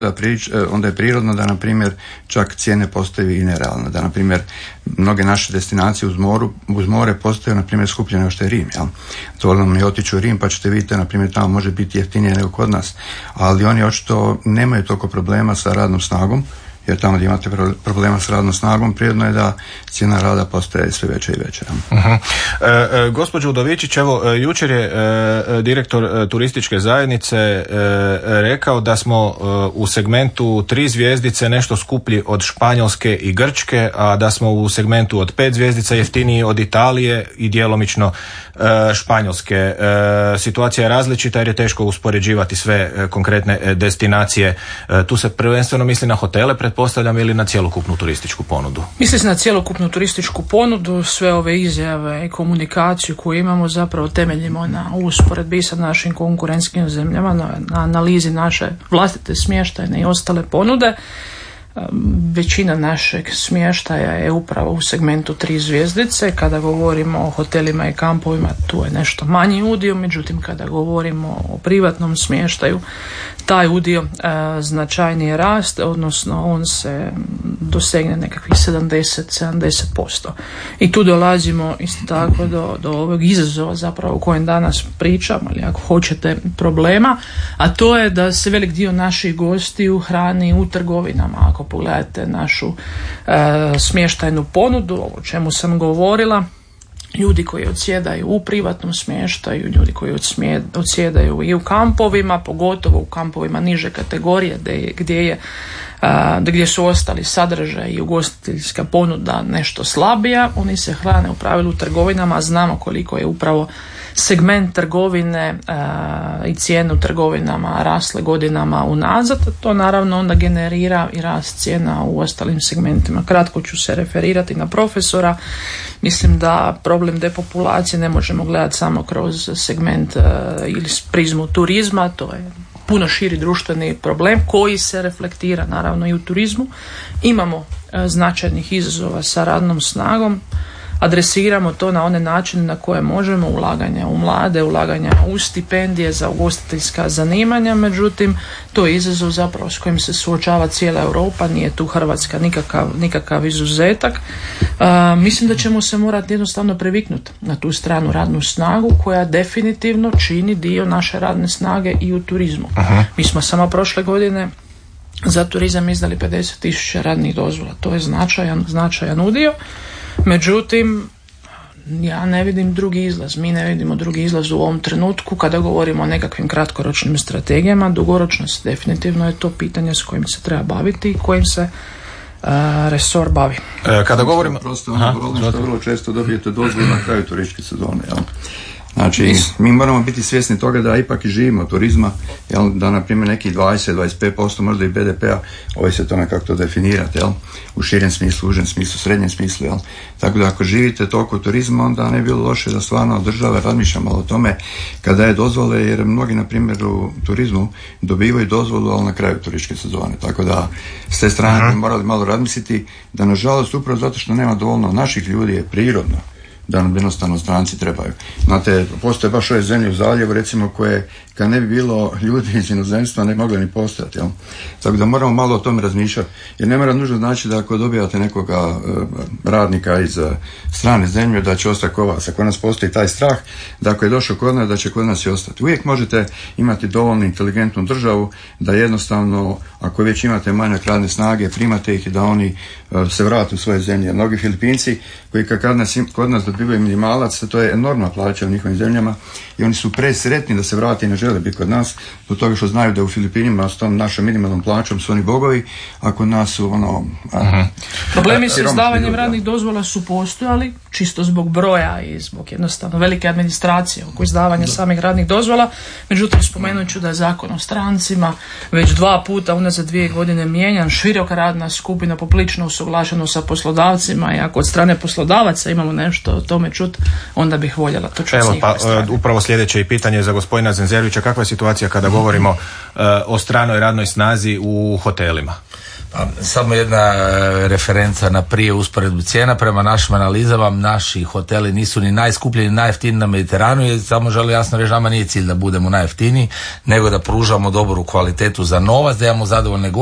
onda je prirodno da, na primjer, čak cijene postaju i nerealne. Da, na primjer, mnoge naše destinacije uz more postaju, na primjer, skuplje nego što je Rim. Jel? Dovoljno mi je otići u Rim, pa ćete vidjeti, na primjer, tamo može biti jeftinije nego kod nas. Ali oni očito nemaju toliko problema sa radnom snagom, jer tamo gdje imate problema s radnom snagom, prirodno je da cijena rada postaje sve veća i veća. Gospođo Udovičić, evo, jučer je direktor turističke zajednice rekao da smo u segmentu 3 zvjezdice nešto skuplji od Španjolske i Grčke, a da smo u segmentu od 5 zvjezdica jeftiniji od Italije i djelomično Španjolske. Situacija je različita jer je teško uspoređivati sve konkretne destinacije. Tu se prvenstveno misli na hotele, pretpostavljam, ili na cjelokupnu turističku ponudu? Misli se na cjelokupnu turističku ponudu. Sve ove izjave i komunikaciju koju imamo zapravo temeljimo na usporedbi sa našim konkurentskim zemljama, na analizi naše vlastite smještajne i ostale ponude. Većina našeg smještaja je upravo u segmentu 3 zvjezdice. Kada govorimo o hotelima i kampovima, tu je nešto manji udio, međutim kada govorimo o privatnom smještaju, taj udio značajnije raste, odnosno on se dosegne nekakvih 70%. I tu dolazimo isto tako do ovog izazova zapravo o kojem danas pričam, ali ako hoćete problema, a to je da se velik dio naših gostiju hrani u trgovinama. Ako pogledate našu smještajnu ponudu, o čemu sam govorila, ljudi koji odsjedaju u privatnom smještaju, ljudi koji odsjedaju i u kampovima, pogotovo u kampovima niže kategorije gdje su ostali sadržaj i ugostiteljska ponuda nešto slabija, oni se hrane u pravilu u trgovinama, a znamo koliko je upravo segment trgovine i cijene u trgovinama rasle godinama unazad. To naravno onda generira i rast cijena u ostalim segmentima. Kratko ću se referirati na profesora. Mislim da problem depopulacije ne možemo gledati samo kroz segment ili prizmu turizma, to je puno širi društveni problem koji se reflektira naravno i u turizmu. Imamo značajnih izazova sa radnom snagom, adresiramo to na one načine na koje možemo, ulaganja u mlade, ulaganja u stipendije za ugostiteljska zanimanja, međutim to je izazov zapravo s kojim se suočava cijela Europa, nije tu Hrvatska nikakav izuzetak. Mislim da ćemo se morati jednostavno previknuti na tu stranu radnu snagu koja definitivno čini dio naše radne snage i u turizmu. Aha. Mi smo samo prošle godine za turizam izdali 50,000 radnih dozvola, to je značajan udio. Međutim, ja ne vidim drugi izlaz. Mi ne vidimo drugi izlaz u ovom trenutku kada govorimo o nekakvim kratkoročnim strategijama. Dugoročnost definitivno je to pitanje s kojim se treba baviti i kojim se resor bavi. Kada govorimo... Prosto vrlo često dobijete dozvolu na kraju turističke sezone. Jel? Znači, mi moramo biti svjesni toga da ipak i živimo od turizma, jel, da na primjer neki 20-25% možda i BDP-a, ovisi o tome kako to definirate, jel, u širem smislu, užem smislu, srednjem smislu, jel. Tako da ako živite toliko turizma, onda ne bi bilo loše da stvarno država razmišlja malo o tome kada je dozvole, jer mnogi na primjer u turizmu dobivaju dozvolu, ali na kraju turističke sezone. Tako da s te strane bi morali malo razmisliti da nažalost upravo zato što nema dovoljno naših ljudi je prirodno da nam jednostavno stranci trebaju. Znate, postoje baš ove zemlje u zaljevu, recimo, koje kad ne bi bilo ljudi iz inozemstva ne mogle ni postojati, jel? Tako da moramo malo o tome razmišljati, jer ne mora nužno znači da ako dobijate nekoga radnika iz strane zemlje da će ostati kod vas. Kod nas postoji taj strah da ako je došao kod nas da će kod nas i ostati. Uvijek možete imati dovoljno inteligentnu državu da jednostavno, ako već imate manjak radne snage, primate ih i da oni se vrate u svoje zemlje. Mnogi Filipinci koji kod nas dobivaju minimalac, to je enormna plaća u njihovim zemljama i oni su presretni da se vrate i ne žele biti kod nas, zbog toga što znaju da u Filipinima s tom našom minimalnom plaćom su oni bogovi, a kod nas su problemi s izdavanjem radnih dozvola su postojali, čisto zbog broja i zbog jednostavno velike administracije oko izdavanja samih radnih dozvola. Međutim, spomenut ću da je Zakon o strancima već 2 puta unazad 2 godine mijenjan, široka radna skupina poprilično usuglašeno sa poslodavcima i ako od strane poslodavaca imamo nešto o tome čuti, onda bih voljela to čuti. Evo, pa upravo sljedeće i pitanje za gospodina Zenzerovića. Kakva je situacija kada govorimo o stranoj radnoj snazi u hotelima? Samo jedna referenca na prije usporedbu cijena. Prema našim analizama naši hoteli nisu ni najskuplji ni najjeftiniji na Mediteranu, jer samo želim jasno reći, nama nije cilj da budemo najjeftiniji, nego da pružamo dobru kvalitetu za novac, da imamo zadovoljne